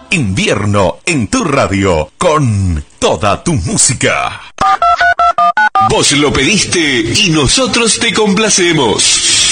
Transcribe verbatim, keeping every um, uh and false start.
Invierno en tu radio, con toda tu música. Vos lo pediste y nosotros te complacemos.